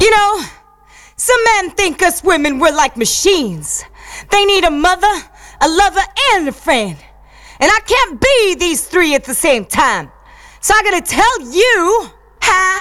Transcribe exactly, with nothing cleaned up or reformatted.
You know, some men think us women we're like machines. They need a mother, a lover, and a friend. And I can't be these three at the same time. So I gotta tell you, hi,